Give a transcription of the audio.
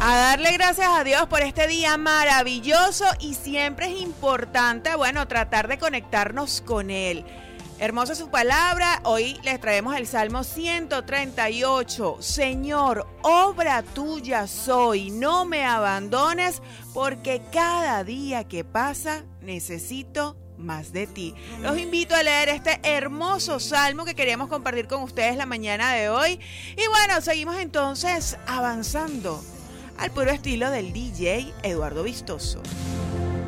A darle gracias a Dios por este día maravilloso y siempre es importante, tratar de conectarnos con Él. Hermosa su palabra, hoy les traemos el Salmo 138. Señor, obra tuya soy, no me abandones, porque cada día que pasa necesito más de ti. Los invito a leer este hermoso salmo que queríamos compartir con ustedes la mañana de hoy. Y seguimos entonces avanzando al puro estilo del DJ Eduardo Vistoso.